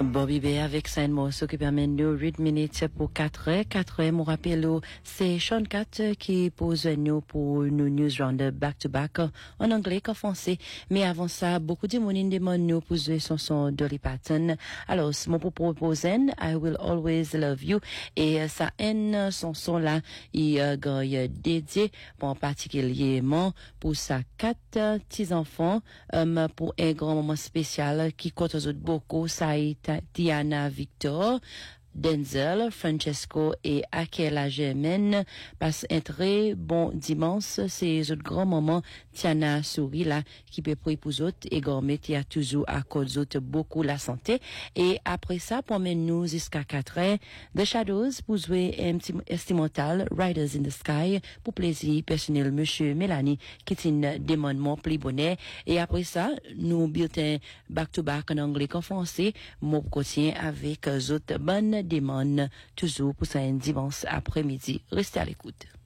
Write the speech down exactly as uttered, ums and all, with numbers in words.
Bobby B avec Saint morceau qui permet de huit minutes pour quatre heures. quatre heures, mon rappel, c'est Sean Cat qui pose nous pour nos news round back to back en anglais qu'en français. Mais avant ça, beaucoup de monde demande nous pour jouer son son Dolly Parton. Alors, mon propose I Will Always Love You. Et ça, en son son là, il est dédié, bon, particulièrement pour sa quatre petits enfants, um, pour un grand moment spécial qui compte aux autres beaucoup. Ça Diana Victor, Denzel, Francesco et Akela Germaine passent un très bon dimanche. C'est un grand moment. Tiana sourit là, qui peut pour les autres et gourmet, qui a toujours à cause d'autres beaucoup la santé. Et après ça, pour nous jusqu'à quatre heures, The Shadows pour jouer un petit instrumental, Riders in the Sky, pour plaisir personnel, monsieur Mélanie, qui est une démondement plus bonnet. Et après ça, nous bulletin back to back en anglais qu'en français, mon quotidien avec autres bonnes demande toujours pour ça un dimanche après-midi. Restez à l'écoute.